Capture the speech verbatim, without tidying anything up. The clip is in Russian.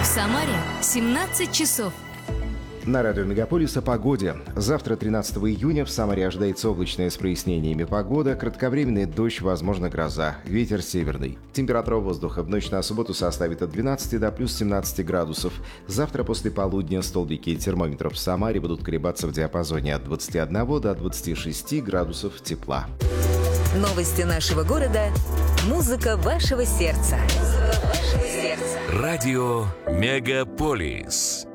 Самаре семнадцать часов. На радио «Мегаполис» о погоде. Завтра, тринадцатого июня, в Самаре ожидается облачная с прояснениями погода, кратковременный дождь, возможно, гроза, ветер северный. Температура воздуха в ночь на субботу составит от двенадцати до плюс семнадцати градусов. Завтра после полудня столбики термометров в Самаре будут колебаться в диапазоне от двадцати одного до двадцати шести градусов тепла. Новости нашего города. Музыка вашего сердца. Радио «Мегаполис».